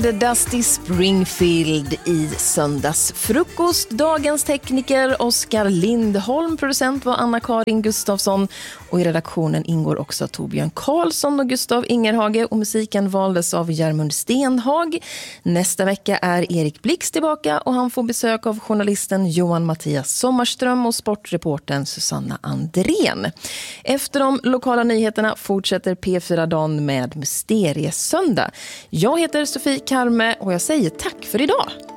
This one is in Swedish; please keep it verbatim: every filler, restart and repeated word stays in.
The Dusty Springfield i söndags frukost. Dagens tekniker Oskar Lindholm, producent var Anna-Karin Gustafsson och i redaktionen ingår också Torbjörn Karlsson och Gustav Ingerhage och musiken valdes av Järmund Stenhag. Nästa vecka är Erik Blix tillbaka och han får besök av journalisten Johan Mattias Sommarström och sportreportern Susanna Andrén. Efter de lokala nyheterna fortsätter P fyra-dagen med Mysteriesöndag. Jag heter Sofie Karme och jag säger tack för idag.